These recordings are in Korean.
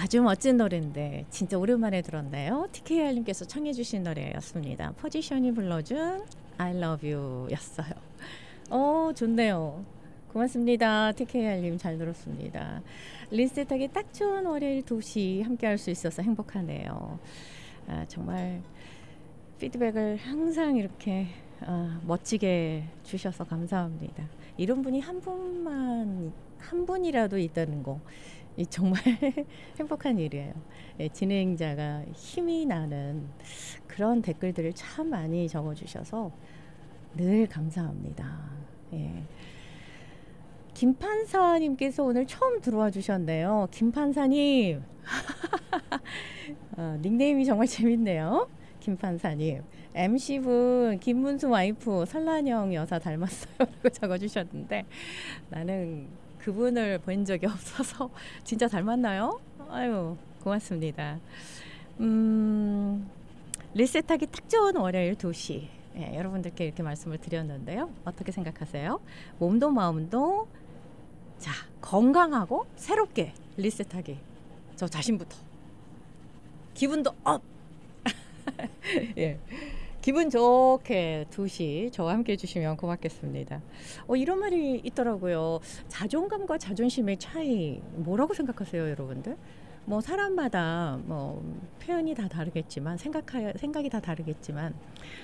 아주 멋진 노래인데 진짜 오랜만에 들었네요. TKR님께서 청해 주신 노래였습니다. 포지션이 불러준 I love you 였어요. 좋네요. 고맙습니다. TKR님 잘 들었습니다. 리셋하기 딱 좋은 월요일 2시 함께 할 수 있어서 행복하네요. 정말 피드백을 항상 이렇게 멋지게 주셔서 감사합니다. 이런 분이 한 분이라도 있다는 거 정말 행복한 일이에요. 진행자가 힘이 나는 그런 댓글들을 참 많이 적어주셔서 늘 감사합니다. 김판사님께서 오늘 처음 들어와 주셨네요. 김판사님 닉네임이 정말 재밌네요. 김판사님 MC분 김문수 와이프 설란영 여사 닮았어요 라고 적어주셨는데 나는 그분을 본 적이 없어서 진짜 닮았나요? 아유 고맙습니다. 리셋하기 딱 좋은 월요일 2시 여러분들께 이렇게 말씀을 드렸는데요. 어떻게 생각하세요? 몸도 마음도 자 건강하고 새롭게 리셋하기 저 자신부터 기분도 업 예. 기분 좋게 2시 저와 함께 해주시면 고맙겠습니다. 이런 말이 있더라고요. 자존감과 자존심의 차이 뭐라고 생각하세요, 여러분들? 뭐 사람마다 뭐 표현이 다 다르겠지만 생각이 다 다르겠지만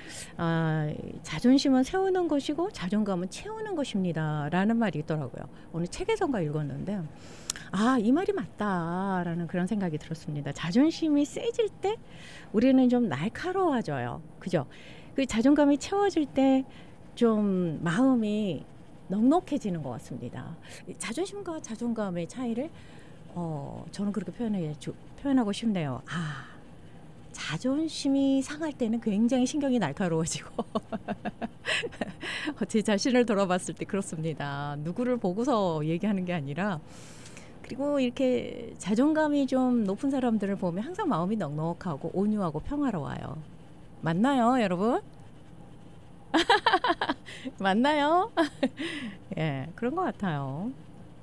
자존심은 세우는 것이고 자존감은 채우는 것입니다 라는 말이 있더라고요. 어느 책에선가 읽었는데 이 말이 맞다라는 그런 생각이 들었습니다. 자존심이 세질 때 우리는 좀 날카로워져요. 그죠? 그 자존감이 채워질 때 좀 마음이 넉넉해지는 것 같습니다. 자존심과 자존감의 차이를 저는 그렇게 표현하고 싶네요. 자존심이 상할 때는 굉장히 신경이 날카로워지고 제 자신을 돌아봤을 때 그렇습니다. 누구를 보고서 얘기하는 게 아니라 그리고 이렇게 자존감이 좀 높은 사람들을 보면 항상 마음이 넉넉하고 온유하고 평화로워요. 맞나요, 여러분? 맞나요? 예, 그런 것 같아요.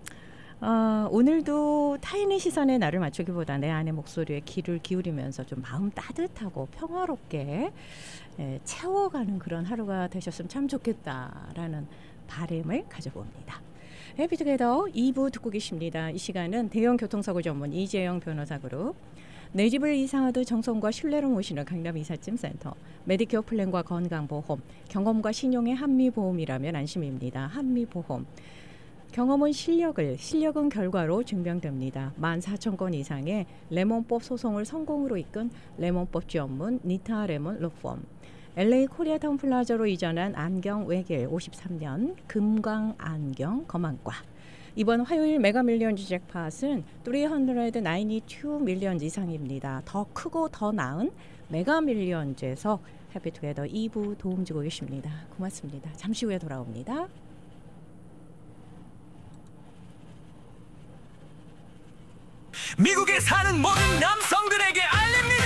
오늘도 타인의 시선에 나를 맞추기보다 내 안의 목소리에 귀를 기울이면서 좀 마음 따뜻하고 평화롭게 채워가는 그런 하루가 되셨으면 참 좋겠다라는 바람을 가져봅니다. 해피투게더 2부 듣고 계십니다. 이 시간은 대형 교통사고 전문 이재영 변호사 그룹, 내 집을 이사하도 정성과 신뢰로 모시는 강남 이삿짐센터, 메디케어 플랜과 건강보험, 경험과 신용의 한미보험이라면 안심입니다. 한미보험. 경험은 실력은 결과로 증명됩니다. 14,000건 이상의 레몬법 소송을 성공으로 이끈 레몬법 전문 니타 레몬 로펌. LA 코리아타운 플라자로 이전한 안경 외길 53년 금광안경 검안과. 이번 화요일 메가밀리언즈 잭팟은 392 밀리언 이상입니다. 더 크고 더 나은 메가밀리언즈에서 해피투게더 2부 도움 주고 계십니다. 고맙습니다. 잠시 후에 돌아옵니다. 미국에 사는 모든 남성